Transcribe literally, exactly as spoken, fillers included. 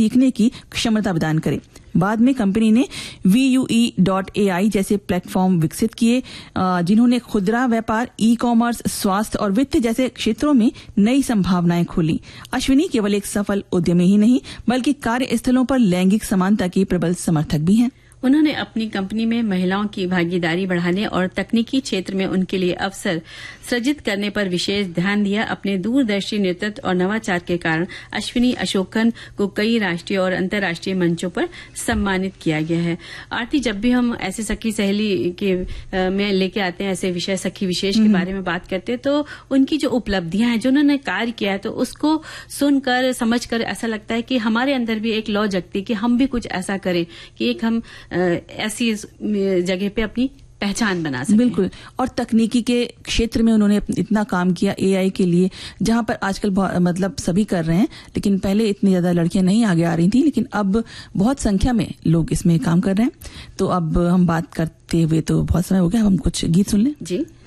सीखने की क्षमता प्रदान करे। बाद में कंपनी ने we you E dot A आई जैसे प्लेटफॉर्म विकसित किए, जिन्होंने खुदरा व्यापार, ई कॉमर्स, स्वास्थ्य और वित्त जैसे क्षेत्रों में नई संभावनाएं खोली। अश्विनी केवल एक सफल उद्यमी ही नहीं, बल्कि कार्यस्थलों पर लैंगिक समानता की प्रबल समर्थक भी हैं। उन्होंने अपनी कंपनी में महिलाओं की भागीदारी बढ़ाने और तकनीकी क्षेत्र में उनके लिए अवसर सृजित करने पर विशेष ध्यान दिया। अपने दूरदर्शी नेतृत्व और नवाचार के कारण अश्विनी अशोकन को कई राष्ट्रीय और अंतर्राष्ट्रीय मंचों पर सम्मानित किया गया है। आरती, जब भी हम ऐसे सखी सहेली के आ, में लेके आते हैं, ऐसे विषय सखी विशेष के बारे में बात करते हैं, तो उनकी जो उपलब्धियां हैं, जो उन्होंने कार्य किया है, तो उसको सुनकर समझकर ऐसा लगता है कि हमारे अंदर भी एक लौ जगती है कि हम भी कुछ ऐसा करें कि एक हम ऐसी जगह पे अपनी पहचान बना सकें। बिल्कुल। और तकनीकी के क्षेत्र में उन्होंने इतना काम किया ए आई के लिए, जहां पर आजकल मतलब सभी कर रहे हैं, लेकिन पहले इतनी ज्यादा लड़कियां नहीं आगे आ रही थी, लेकिन अब बहुत संख्या में लोग इसमें काम कर रहे हैं। तो अब हम बात करते हुए तो बहुत समय हो गया, अब हम कुछ गीत सुन लें। जी।